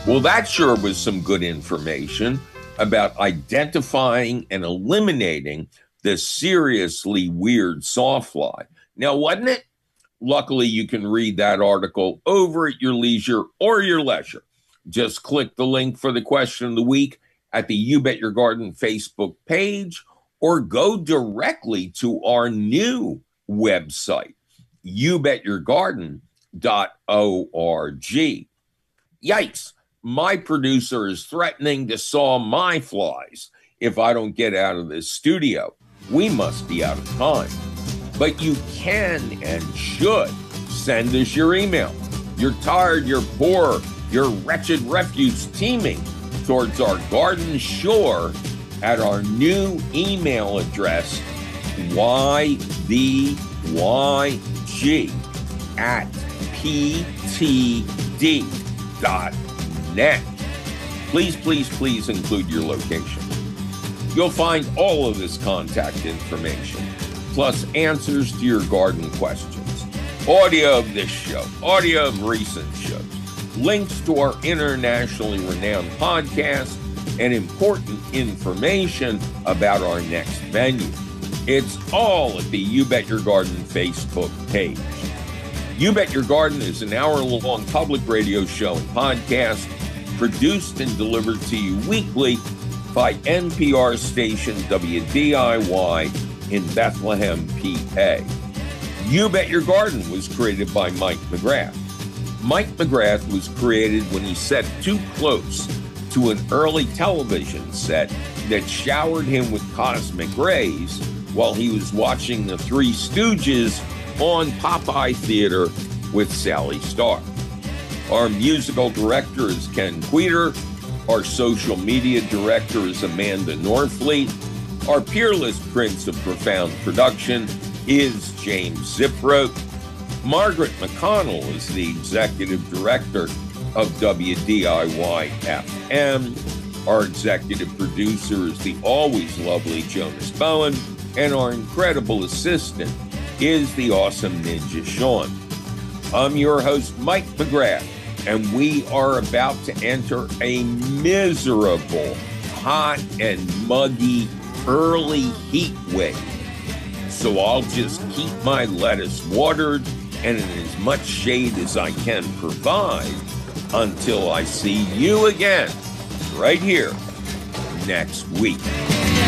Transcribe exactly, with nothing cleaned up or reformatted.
Well, that sure was some good information about identifying and eliminating the seriously weird sawfly. Now, wasn't it? Luckily, you can read that article over at your leisure or your leisure. Just click the link for the question of the week at the You Bet Your Garden Facebook page, or go directly to our new website, you bet your garden dot org. Yikes, my producer is threatening to saw my flies if I don't get out of this studio. We must be out of time. But you can and should send us your email. You're tired, you're poor, you're wretched refuse teeming towards our garden shore at our new email address, Y B Y G at P T D dot net. Please, please, please include your location. You'll find all of this contact information, plus answers to your garden questions, audio of this show, audio of recent shows, links to our internationally renowned podcast, and important information about our next venue. It's all at the You Bet Your Garden Facebook page. You Bet Your Garden is an hour-long public radio show and podcast produced and delivered to you weekly by N P R station W D I Y in Bethlehem, P A. You Bet Your Garden was created by Mike McGrath. Mike McGrath was created when he sat too close to an early television set that showered him with cosmic rays while he was watching the Three Stooges on Popeye Theater with Sally Starr. Our musical director is Ken Queter. Our social media director is Amanda Norfleet. Our peerless prince of profound production is James Ziprote. Margaret McConnell is the executive director of W D I Y F M. Our executive producer is the always lovely Jonas Bowen, and our incredible assistant is the awesome Ninja Sean. I'm your host, Mike McGrath, and we are about to enter a miserable, hot and muggy early heat wave. So I'll just keep my lettuce watered and in as much shade as I can provide until I see you again right here next week.